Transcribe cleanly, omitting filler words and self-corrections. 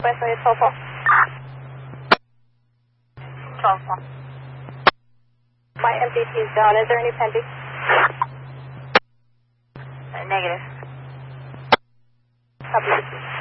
Wesley, 12-4. 12-4. My MDT is down. Is there any pending? Negative. Copy.